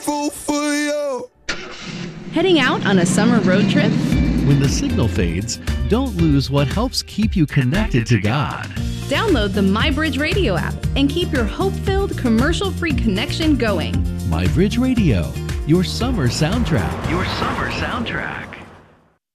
grateful for you. Heading out on a summer road trip? When the signal fades, don't lose what helps keep you connected to God. Download the MyBridge Radio app and keep your hope-filled, commercial-free connection going. MyBridge Radio, your summer soundtrack. Your summer soundtrack.